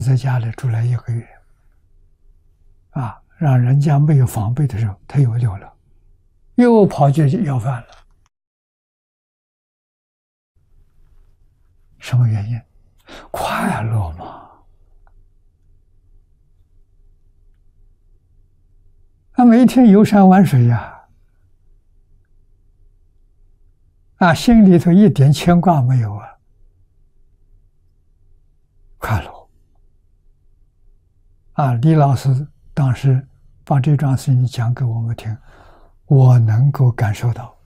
在家里住了1个月，让人家没有防备的时候，他又溜了，又跑去要饭了。什么原因？快乐嘛。他每天游山玩水呀，心里头一点牵挂没有啊，快乐。李老师当时把这桩事情讲给我们听，我能够感受到。